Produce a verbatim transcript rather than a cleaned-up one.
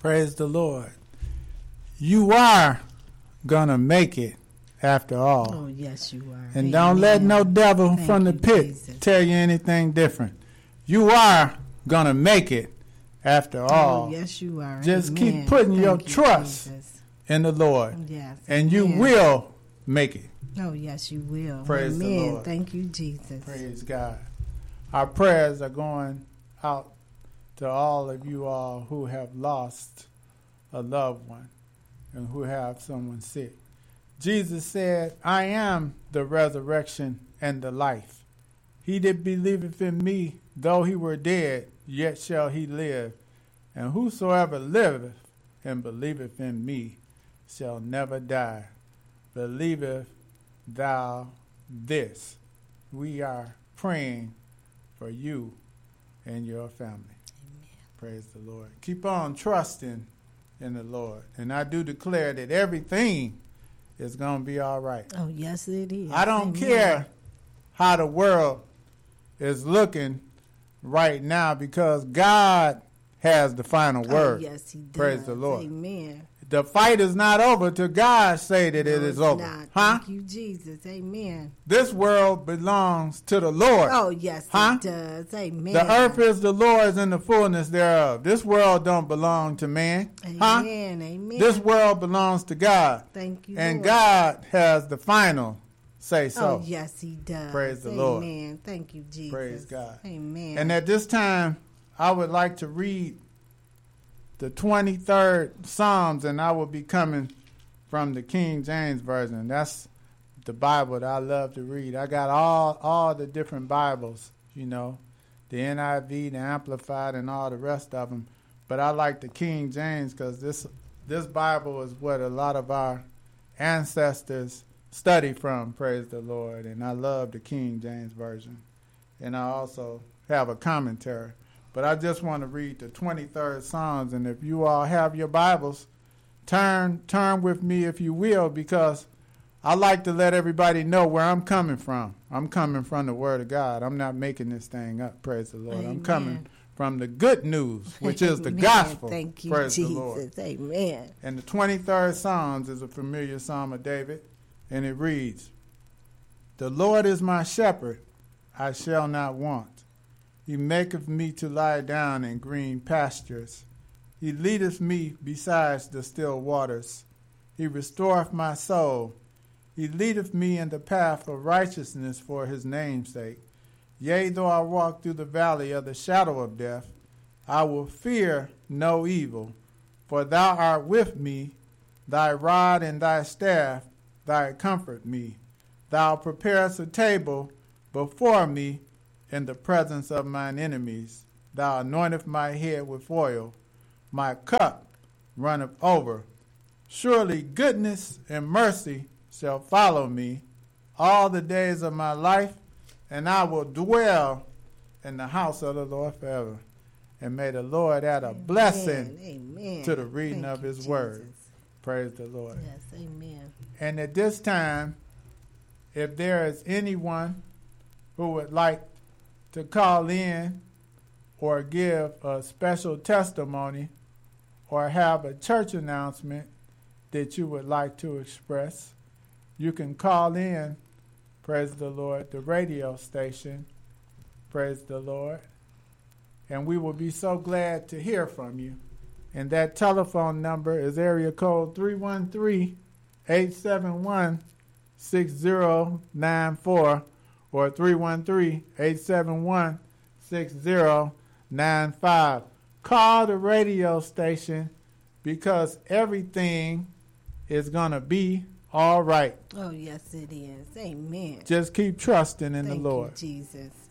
Praise the Lord. You are going to make it after all. Oh, yes, you are. And Amen. don't let no devil Thank from the you, pit Jesus. tell you anything different. You are going to make it after all. Oh, yes, you are. Just Amen. keep putting Thank your you, trust Jesus. in the Lord. Yes. And you Amen. will make it. Oh, yes, you will. Praise the Amen. Lord. Thank you, Jesus. Praise God. Our prayers are going out to all of you all who have lost a loved one and who have someone sick. Jesus said, I am the resurrection and the life. He that believeth in me, though he were dead, yet shall he live. And whosoever liveth and believeth in me shall never die. Believeth thou this? We are praying for you and your family. Amen. Praise the Lord. Keep on trusting in the Lord. And I do declare that everything is going to be all right. Oh, yes, it is. I don't Amen. care how the world is looking right now because God has the final word. Oh, yes, he does. Praise the Lord. Amen. The fight is not over till God say that No, it is it's over. not. Huh? Thank you, Jesus. Amen. This world belongs to the Lord. Oh, yes, Huh? it does. Amen. The earth is the Lord's and the fullness thereof. This world don't belong to man. Amen. Huh? Amen. This world belongs to God. Thank you, And Lord. God has the final say so. Oh, yes, he does. Praise the Amen. Lord. Amen. Thank you, Jesus. Praise God. Amen. And at this time, I would like to read the twenty-third Psalms, and I will be coming from the King James Version. That's the Bible that I love to read. I got all, all the different Bibles, you know, the N I V, the Amplified, and all the rest of them. But I like the King James because this, this Bible is what a lot of our ancestors study from, praise the Lord. And I love the King James Version. And I also have a commentary. But I just want to read the twenty-third Psalms, and if you all have your Bibles, turn turn with me if you will, because I like to let everybody know where I'm coming from. I'm coming from the Word of God. I'm not making this thing up, praise the Lord. Amen. I'm coming from the good news, which is the Amen. gospel, Thank you, praise Jesus. the Lord. Amen. And the twenty-third Psalms is a familiar Psalm of David, and it reads, The Lord is my shepherd, I shall not want. He maketh me to lie down in green pastures. He leadeth me beside the still waters. He restoreth my soul. He leadeth me in the path of righteousness for his name's sake. Yea, though I walk through the valley of the shadow of death, I will fear no evil, for thou art with me, thy rod and thy staff, thy comfort me. Thou preparest a table before me in the presence of mine enemies. Thou anointest my head with oil. My cup runneth over. Surely goodness and mercy shall follow me all the days of my life, and I will dwell in the house of the Lord forever. And may the Lord add a Amen. blessing Amen. to the reading Thank of you, his Jesus. word. Praise the Lord. Yes, amen. And at this time, if there is anyone who would like to call in or give a special testimony or have a church announcement that you would like to express, you can call in, praise the Lord, the radio station, praise the Lord, and we will be so glad to hear from you. And that telephone number is area code three one three, eight seven one, six zero nine four or three one three, eight seven one, six zero nine five. Call the radio station because everything is going to be all right. Oh, yes, it is. Amen. Just keep trusting in Thank the Lord. you, Jesus.